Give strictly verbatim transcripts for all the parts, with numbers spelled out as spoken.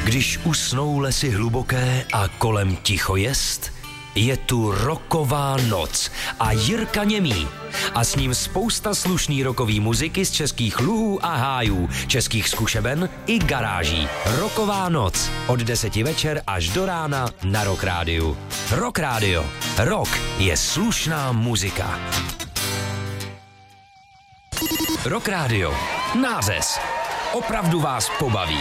Když usnou lesy hluboké a kolem ticho jest, je tu rocková noc a Jirka Němý. A s ním spousta slušný rockový muziky z českých luhů a hájů, českých zkušeben i garáží. Rocková noc od deseti večer až do rána na Rock Rádiu. Rock Rádio. Rock je slušná muzika. Rock Rádio. Nářez. Opravdu vás pobaví.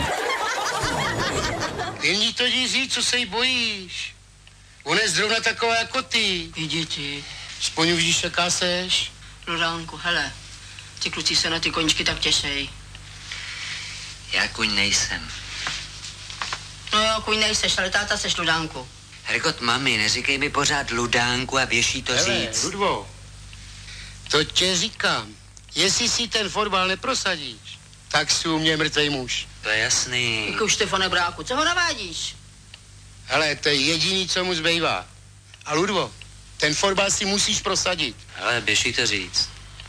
Jen jí to říct, co se jí bojíš. Ona je zrovna taková jako ty. I děti. Aspoň už víš, jaká seš. Ludánku, hele, ty kluci se na ty koníčky tak těšej. Já kuň nejsem. No jo, kuň nejseš, ale táta seš, Ludánku. Hergot, mami, neříkej mi pořád Ludánku a běží to Hele, říct. Ludvo, to tě říkám. Jestli si ten fotbal neprosadíš, tak jsi u mě mrtvej muž. To je jasný. Jako Štefane Bráku, co ho navádíš? Hele, to je jediný, co mu zbývá. A Ludvo, ten fotbal si musíš prosadit. Ale běží to říct.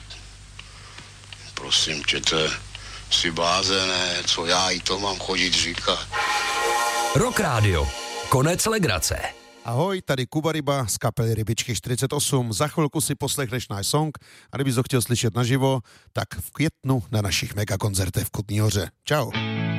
Prosím tě, to si blázené, co já jí to mám chodit říkat. Rock Rádio. Konec legrace. Ahoj, tady Kuba Ryba z kapely Rybičky čtyřicet osm. Za chvilku si poslechneš náš song a kdybys ho chtěl slyšet naživo, tak v květnu na našich megakoncertech v Kutní Hoře. Čau.